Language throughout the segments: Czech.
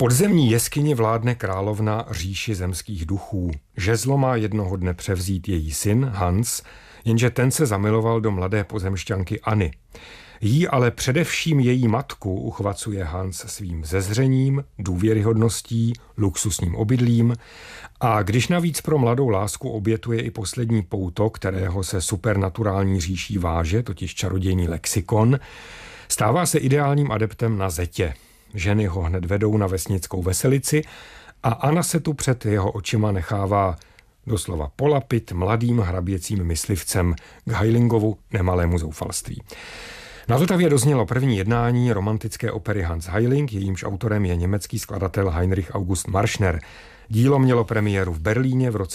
podzemní jeskyni vládne královna říši zemských duchů. Žezlo má jednoho dne převzít její syn Hans, jenže ten se zamiloval do mladé pozemšťanky Anny. Jí ale především její matku uchvacuje Hans svým zezřením, důvěryhodností, luxusním obydlím a když navíc pro mladou lásku obětuje i poslední pouto, kterého se supernaturální říší váže, totiž čarodějný lexikon, stává se ideálním adeptem na zetě. Ženy ho hned vedou na vesnickou veselici a Anna se tu před jeho očima nechává doslova polapit mladým hraběcím myslivcem k Heilingovu nemalému zoufalství. Na Vltavě doznělo první jednání romantické opery Hans Heiling, jejímž autorem je německý skladatel Heinrich August Marschner. Dílo mělo premiéru v Berlíně v roce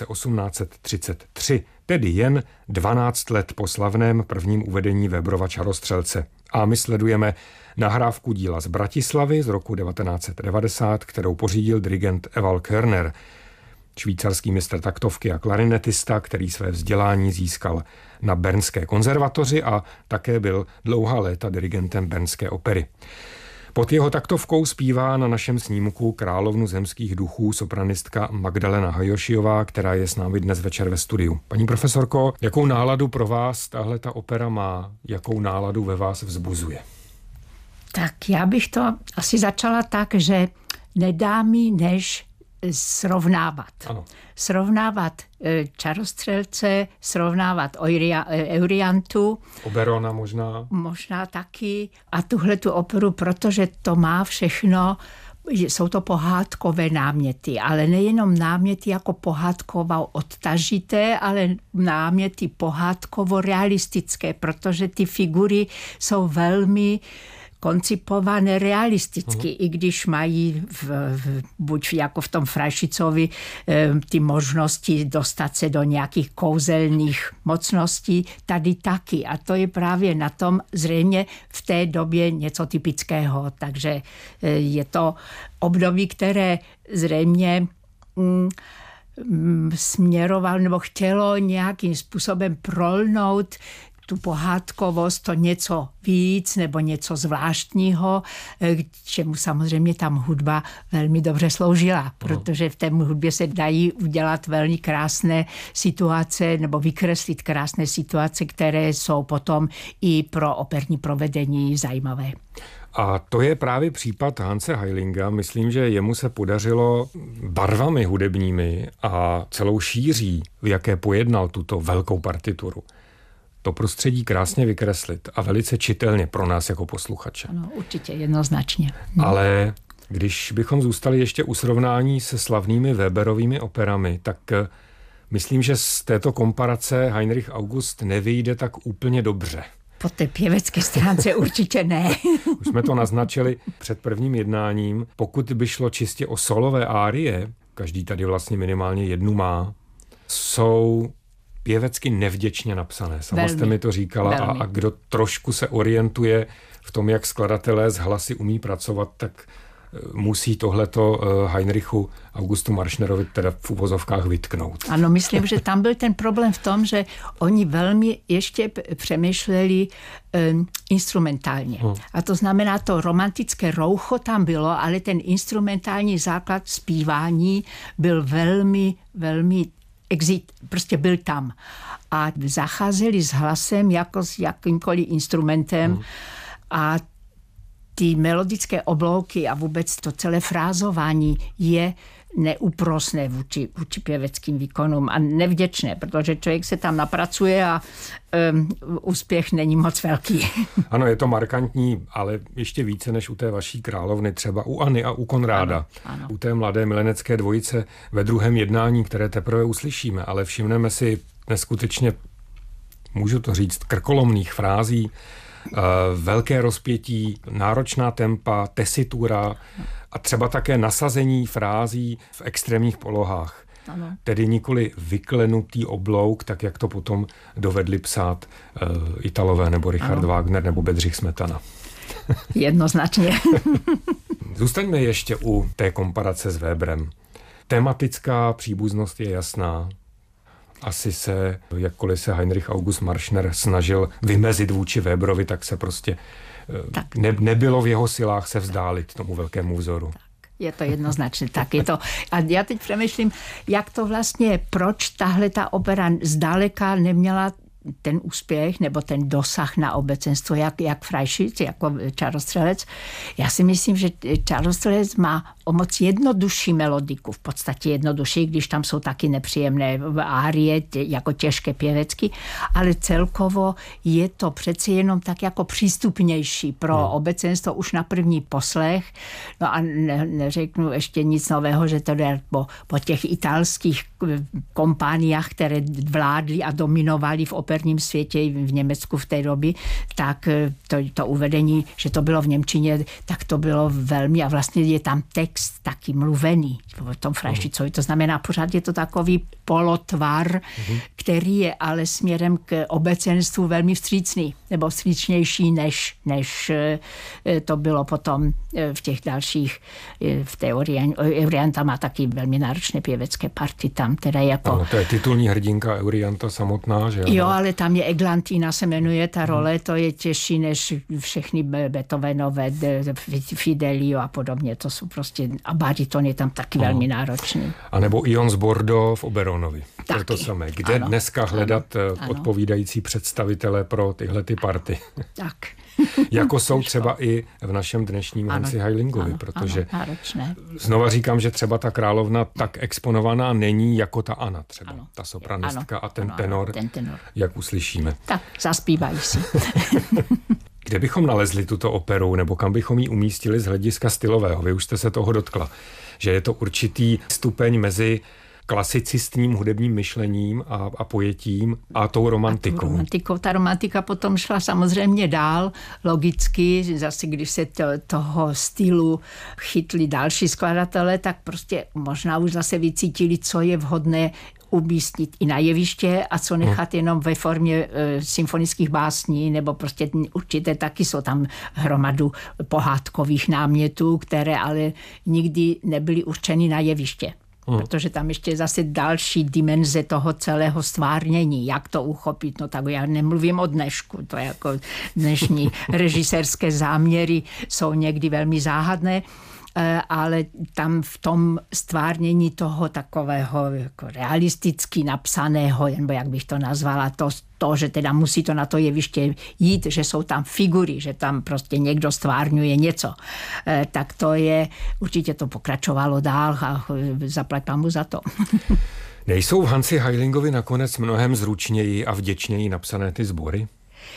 1833, tedy jen 12 let po slavném prvním uvedení Weberova Čarostřelce. A my sledujeme nahrávku díla z Bratislavy z roku 1990, kterou pořídil dirigent Ewald Körner, švýcarský mistr taktovky a klarinetista, který své vzdělání získal na Bernské konzervatoři a také byl dlouhá léta dirigentem Bernské opery. Pod jeho taktovkou zpívá na našem snímku královnu zemských duchů sopranistka Magdalena Hajošiová, která je s námi dnes večer ve studiu. Paní profesorko, jakou náladu pro vás tahle ta opera má? Jakou náladu ve vás vzbuzuje? Tak já bych to asi začala tak, že nedá mi než srovnávat. Ano. Srovnávat Čarostřelce, srovnávat Euryanthu. Oberona možná. Možná taky. A tuhle tu operu, protože to má všechno, jsou to pohádkové náměty, ale nejenom náměty jako pohádkovo odtažité, ale náměty pohádkovo realistické, protože ty figury jsou velmi koncipované realisticky, i když mají buď jako v tom Freischützovi ty možnosti dostat se do nějakých kouzelných mocností, tady taky. A to je právě na tom zřejmě v té době něco typického. Takže je to období, které zřejmě směroval nebo chtělo nějakým způsobem prolnout tu pohádkovost, to něco víc nebo něco zvláštního, k čemu samozřejmě tam hudba velmi dobře sloužila, protože v té hudbě se dají udělat velmi krásné situace nebo vykreslit krásné situace, které jsou potom i pro operní provedení zajímavé. A to je právě případ Hanse Heilinga. Myslím, že jemu se podařilo barvami hudebními a celou šíří, v jaké pojednal tuto velkou partituru, to prostředí krásně vykreslit a velice čitelně pro nás jako posluchače. Ano, určitě, jednoznačně. Ale když bychom zůstali ještě u srovnání se slavnými Weberovými operami, tak myslím, že z této komparace Heinrich August nevyjde tak úplně dobře. Po té pěvecké stránce určitě ne. Už jsme to naznačili před prvním jednáním. Pokud by šlo čistě o solové árie, každý tady vlastně minimálně jednu má, jsou pěvecky nevděčně napsané. Sama jste mi to říkala a kdo trošku se orientuje v tom, jak skladatelé s hlasy umí pracovat, tak musí tohleto Heinrichu Augustu Marschnerovi teda v uvozovkách vytknout. Ano, myslím, že tam byl ten problém v tom, že oni velmi ještě přemýšleli instrumentálně. A to znamená, to romantické roucho tam bylo, ale ten instrumentální základ zpívání byl velmi, velmi prostě byl tam. A zacházeli s hlasem jako s jakýmkoliv instrumentem a ty melodické oblouky a vůbec to celé frázování je neúprosné vůči pěveckým výkonům a nevděčné, protože člověk se tam napracuje a úspěch není moc velký. Ano, je to markantní, ale ještě více než u té vaší královny, třeba u Anny a u Konráda. Ano. U té mladé milenecké dvojice ve druhém jednání, které teprve uslyšíme, ale všimneme si neskutečně, můžu to říct, krkolomných frází, velké rozpětí, náročná tempa, tesitura a třeba také nasazení frází v extrémních polohách. Ano. Tedy nikoli vyklenutý oblouk, tak jak to potom dovedli psát Italové nebo Richard Wagner nebo Bedřich Smetana. Jednoznačně. Zůstaňme ještě u té komparace s Weberem. Tematická příbuznost je jasná. Asi se, jakkoliv se Heinrich August Marschner snažil vymezit vůči Weberovi, tak se prostě nebylo v jeho silách se vzdálit tomu velkému vzoru. Tak. Je to jednoznačně tak. A já teď přemýšlím, jak to vlastně, proč tahle ta opera zdaleka neměla ten úspěch nebo ten dosah na obecenstvo, jak Freischütz, jako Čarostřelec. Já si myslím, že Čarostřelec má o moc jednodušší melodiku, v podstatě jednodušší, když tam jsou taky nepříjemné árie, jako těžké pěvecky, ale celkovo je to přeci jenom tak jako přístupnější pro obecenstvo už na první poslech. No a neřeknu ještě nic nového, že to jde po těch italských kompániách, které vládly a dominovali v operním světě v Německu v té době, tak to uvedení, že to bylo v němčině, tak to bylo velmi, a vlastně je tam text taky mluvený v tom Freischützovi. To znamená, pořád je to takový polotvar, který je ale směrem k obecenstvu velmi vstřícný, nebo vstřícnější, než to bylo potom v těch dalších, v té Euryanta má taky velmi náročné pěvecké party tam, teda jako... Ano, to je titulní hrdinka Euryanta samotná, že? Jo, ale tam je Eglantina se jmenuje ta role, to je těžší než všechny Beethovenové, Fidelio a podobně, to jsou prostě, a bariton je tam taky velmi náročný. A nebo Ion z Bordeaux v Oberonovi. To je to samé. Kde ano, dneska hledat odpovídající představitele pro tyhle ty party? Tak. Jako jsou třeba i v našem dnešním Hansi Heilingovi, protože znova říkám, že třeba ta královna tak exponovaná není jako ta Anna třeba, ta sopranistka a ten tenor, jak uslyšíme. Tak, zaspívají si. Kde bychom nalezli tuto operu, nebo kam bychom ji umístili z hlediska stylového? Vy už jste se toho dotkla, že je to určitý stupeň mezi klasicistním hudebním myšlením a pojetím a tou romantikou. Ta romantika potom šla samozřejmě dál, logicky, zase když se toho stylu chytli další skladatelé, tak prostě možná už zase vycítili, co je vhodné umístit i na jeviště a co nechat jenom ve formě symfonických básní, nebo prostě určitě taky jsou tam hromadu pohádkových námětů, které ale nikdy nebyly určeny na jeviště. Protože tam ještě je zase další dimenze toho celého stvárnění. Jak to uchopit? No tak já nemluvím o dnešku. To jako dnešní režisérské záměry jsou někdy velmi záhadné, ale tam v tom stvárnění toho takového jako realisticky napsaného, nebo jak bych to nazvala, to, že teda musí to na to jeviště jít, že jsou tam figury, že tam prostě někdo stvárňuje něco, tak to je, určitě to pokračovalo dál a zaplať pámu za to. Nejsou v Hansi Heilingovi nakonec mnohem zručněji a vděčněji napsané ty sbory?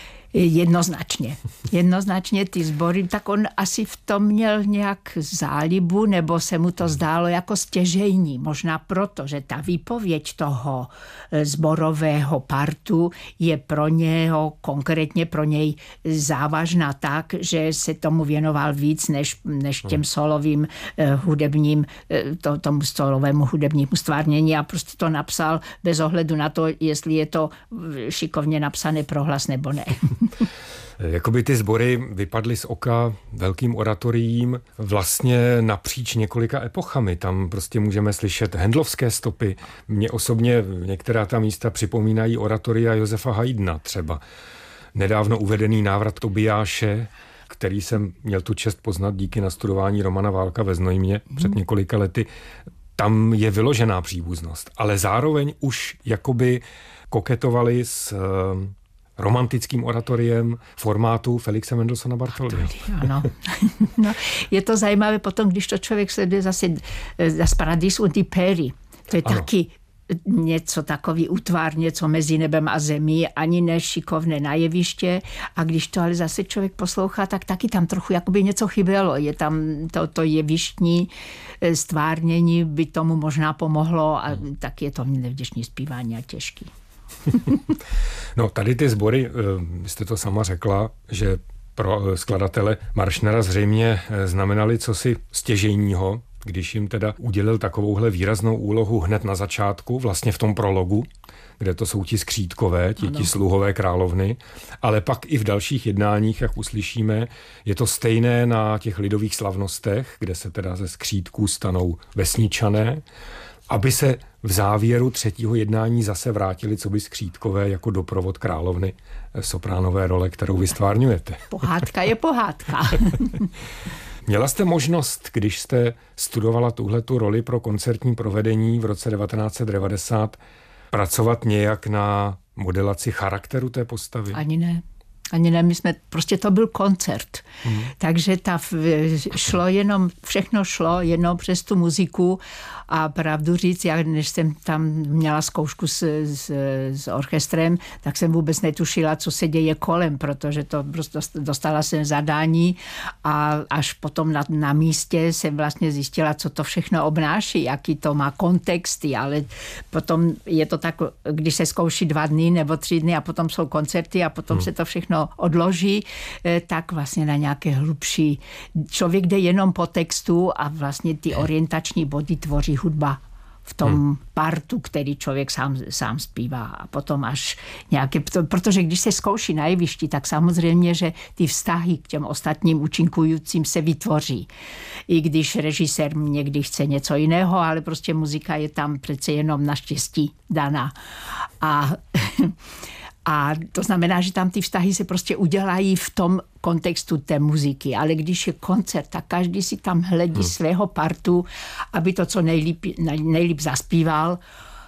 Jednoznačně ty sbory, tak on asi v tom měl nějak zálibu, nebo se mu to zdálo jako stěžejní. Možná proto, že ta výpověď toho sborového partu je pro něho, konkrétně pro něj závažná tak, že se tomu věnoval víc než těm solovým hudebním, tomu solovému hudebnímu stvárnění a prostě to napsal bez ohledu na to, jestli je to šikovně napsané prohlas nebo ne. Jakoby ty sbory vypadly z oka velkým oratoriím vlastně napříč několika epochami. Tam prostě můžeme slyšet handlovské stopy. Mně osobně některá ta místa připomínají oratoria Josefa Haydna třeba. Nedávno uvedený návrat Tobiáše, který jsem měl tu čest poznat díky nastudování Romana Válka ve Znojmě před několika lety. Tam je vyložená příbuznost, ale zároveň už jakoby koketovali s romantickým oratoriem formátu Felixe Mendelssohna Bartholdyho. Ano. No, je to zajímavé potom, když to člověk sleduje zase Das Paradies und die Peri. To je taky něco, takový útvar, něco mezi nebem a zemí, ani nešikovné na jeviště. A když to ale zase člověk poslouchá, tak taky tam trochu jakoby něco chybělo. Je tam to jevištní stvárnění, by tomu možná pomohlo a tak je to nevděčný zpívání a těžký. No tady ty sbory, jste to sama řekla, že pro skladatele Maršnera zřejmě znamenali cosi stěžejního, když jim teda udělil takovouhle výraznou úlohu hned na začátku, vlastně v tom prologu, kde to jsou ti skřídkové, ti sluhové královny, ale pak i v dalších jednáních, jak uslyšíme, je to stejné na těch lidových slavnostech, kde se teda ze skřídků stanou vesničané, aby se v závěru třetího jednání zase vrátili coby skřídkové jako doprovod královny, sopránové role, kterou vy stvárňujete. Pohádka je pohádka. Měla jste možnost, když jste studovala tuhletu roli pro koncertní provedení v roce 1990, pracovat nějak na modelaci charakteru té postavy? Ani ne. Prostě to byl koncert. Takže všechno šlo jenom přes tu muziku a pravdu říct, než jsem tam měla zkoušku s orchestrem, tak jsem vůbec netušila, co se děje kolem, protože to prostě dostala jsem zadání a až potom na místě jsem vlastně zjistila, co to všechno obnáší, jaký to má kontexty, ale potom je to tak, když se zkouší 2 dny nebo 3 dny a potom jsou koncerty a potom se to všechno odloží, tak vlastně na nějaké hlubší. Člověk jde jenom po textu a vlastně ty orientační body tvoří hudba v tom partu, který člověk sám zpívá. A potom až nějaké, protože když se zkouší na jevišti, tak samozřejmě, že ty vztahy k těm ostatním účinkujícím se vytvoří. I když režisér někdy chce něco jiného, ale prostě muzika je tam přece jenom naštěstí daná. A to znamená, že tam ty vztahy se prostě udělají v tom kontextu té muziky. Ale když je koncert, tak každý si tam hledí svého partu, aby to co nejlíp zaspíval.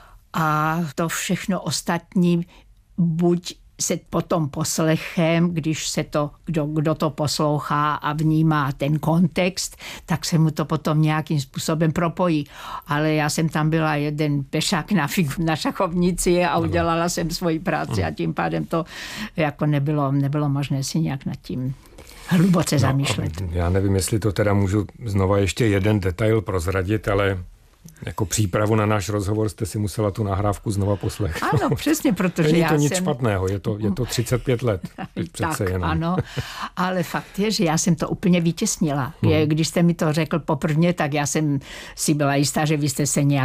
A to všechno ostatní buď se potom poslechem, když se to, kdo to poslouchá a vnímá ten kontext, tak se mu to potom nějakým způsobem propojí. Ale já jsem tam byla jeden pešák na šachovnici a udělala jsem svoji práci a tím pádem to jako nebylo možné si nějak nad tím hluboce zamýšlet. Já nevím, jestli to teda můžu znova ještě jeden detail prozradit, ale jako přípravu na náš rozhovor jste si musela tu nahrávku znova poslechnout. Ano, přesně, protože Není to nic špatného, je to 35 let. Tak, jenom. Ano, ale fakt je, že já jsem to úplně vytěsnila. Když jste mi to řekl poprvně, tak já jsem si byla jistá, že vy jste se nějak,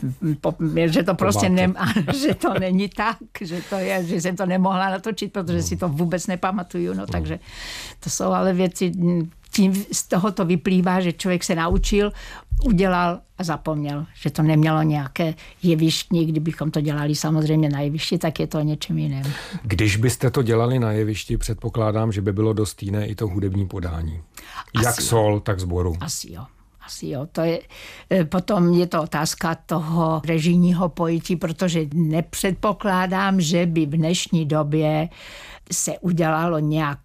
že to prostě že to není tak, že jsem to nemohla natočit, protože si to vůbec nepamatuju, takže to jsou ale věci, tím z toho to vyplývá, že člověk se naučil, udělal a zapomněl, že to nemělo nějaké jevištní. Kdybychom to dělali samozřejmě na jevišti, tak je to o něčem jiném. Když byste to dělali na jevišti, předpokládám, že by bylo dost jiné i to hudební podání. Jak sol, tak sboru. Asi jo. Potom je to otázka toho režijního pojetí, protože nepředpokládám, že by v dnešní době se udělalo nějak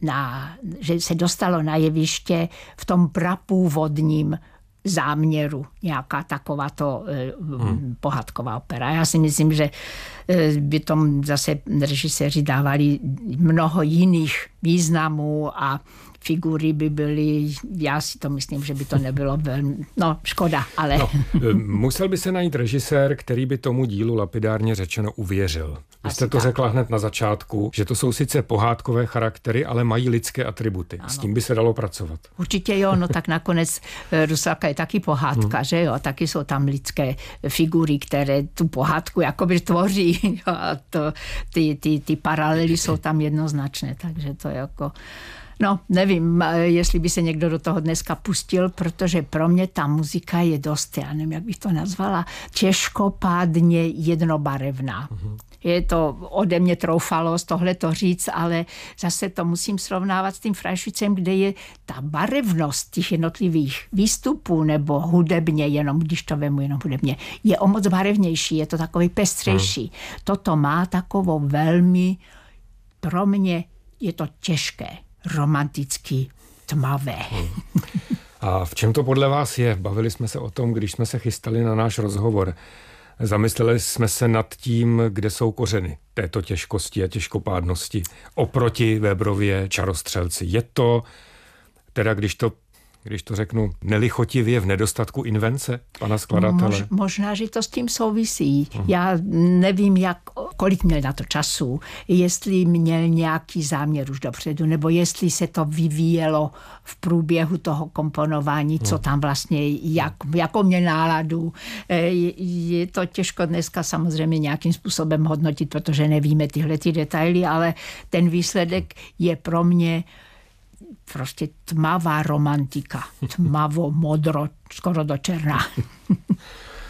že se dostalo na jeviště v tom prapůvodním záměru nějaká takováto pohádková opera. Já si myslím, že by tom zase režiséři dávali mnoho jiných významů a figury by byly, já si to myslím, že by to nebylo velmi, škoda, ale... Musel by se najít režisér, který by tomu dílu lapidárně řečeno uvěřil. Vy jste to řekla hned na začátku, že to jsou sice pohádkové charaktery, ale mají lidské atributy. Ano. S tím by se dalo pracovat. Určitě jo, tak nakonec Rusalka je taky pohádka, že jo, taky jsou tam lidské figury, které tu pohádku jakoby tvoří. Jo, a ty paralely jsou tam jednoznačné, takže to je jako... nevím, jestli by se někdo do toho dneska pustil, protože pro mě ta muzika je dost, já nevím, jak bych to nazvala, těžkopádně jednobarevná. Je to ode mě troufalost tohle to říct, ale zase to musím srovnávat s tím Freischwitzem, kde je ta barevnost těch jednotlivých výstupů nebo hudebně, jenom když to vemu jenom hudebně, je o moc barevnější, je to takový pestřejší. Toto má takovou velmi, pro mě je to těžké, romanticky tmavé. A v čem to podle vás je? Bavili jsme se o tom, když jsme se chystali na náš rozhovor. Zamysleli jsme se nad tím, kde jsou kořeny této těžkosti a těžkopádnosti oproti Weberově Čarostřelci. Je to, teda když to řeknu nelichotivě, v nedostatku invence pana skladatele? Možná, že to s tím souvisí. Já nevím, kolik měl na to času, jestli měl nějaký záměr už dopředu, nebo jestli se to vyvíjelo v průběhu toho komponování, co tam vlastně, jakou měl náladu. Je to těžko dneska samozřejmě nějakým způsobem hodnotit, protože nevíme tyhle ty detaily, ale ten výsledek je pro mě prostě tmavá romantika, tmavo, modro, skoro do černá.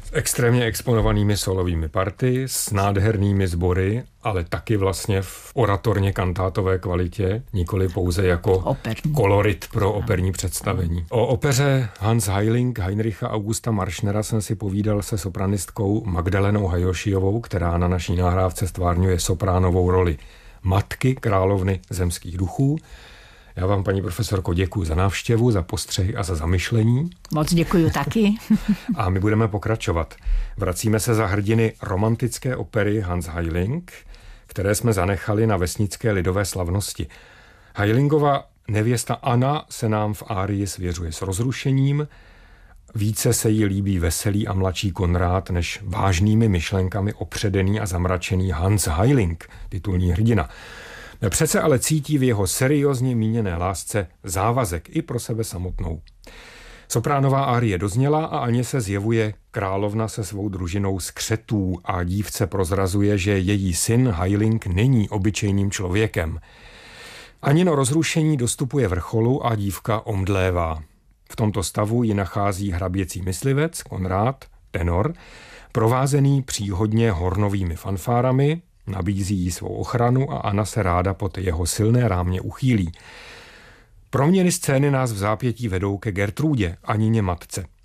Extrémně exponovanými solovými party, s nádhernými sbory, ale taky vlastně v oratorně kantátové kvalitě, nikoli pouze jako kolorit pro operní představení. O opeře Hans Heiling Heinricha Augusta Marschnera jsem si povídal se sopranistkou Magdalenou Hajošiovou, která na naší nahrávce stvárňuje sopránovou roli matky královny zemských duchů. Já vám, paní profesorko, děkuji za návštěvu, za postřehy a za zamyšlení. Moc děkuji taky. A my budeme pokračovat. Vracíme se za hrdiny romantické opery Hans Heiling, které jsme zanechali na vesnické lidové slavnosti. Heilingova nevěsta Anna se nám v árii svěřuje s rozrušením, více se jí líbí veselý a mladší Konrád, než vážnými myšlenkami opředený a zamračený Hans Heiling, titulní hrdina. Přece ale cítí v jeho seriózně míněné lásce závazek i pro sebe samotnou. Sopránová árie dozněla a Aně se zjevuje královna se svou družinou skřetů a dívce prozrazuje, že její syn Heiling není obyčejným člověkem. Anino rozrušení dostupuje vrcholu a dívka omdlévá. V tomto stavu ji nachází hraběcí myslivec, Konrád, tenor, provázený příhodně hornovými fanfárami, nabízí jí svou ochranu a Anna se ráda pod jeho silné rámě uchýlí. Proměny scény nás v zápětí vedou ke Gertrudě, Anině matce.